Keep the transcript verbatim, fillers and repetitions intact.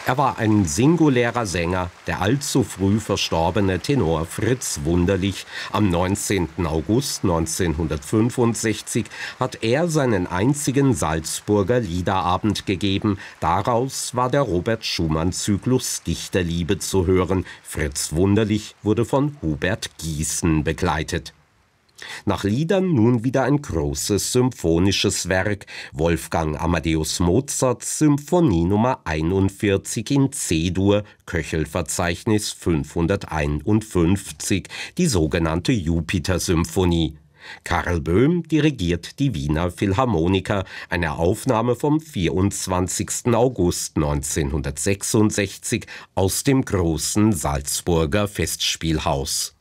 Er war ein singulärer Sänger, der allzu früh verstorbene Tenor Fritz Wunderlich. Am neunzehnten August neunzehnhundertfünfundsechzig hat er seinen einzigen Salzburger Liederabend gegeben. Daraus war der Robert-Schumann-Zyklus Dichterliebe zu hören. Fritz Wunderlich wurde von Hubert Giesen begleitet. Nach Liedern nun wieder ein großes symphonisches Werk. Wolfgang Amadeus Mozarts Symphonie Nummer einundvierzig in C-Dur, Köchelverzeichnis fünfhunderteinundfünfzig, die sogenannte Jupiter-Symphonie. Karl Böhm dirigiert die Wiener Philharmoniker, eine Aufnahme vom vierundzwanzigsten August neunzehnhundertsechsundsechzig aus dem großen Salzburger Festspielhaus.